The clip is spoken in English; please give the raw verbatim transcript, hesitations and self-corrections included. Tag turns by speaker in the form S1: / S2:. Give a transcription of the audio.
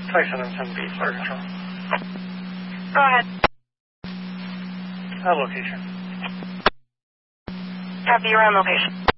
S1: Tyson and seven B, fire control.
S2: Go ahead.
S1: Uh, location.
S2: Copy, you're on location.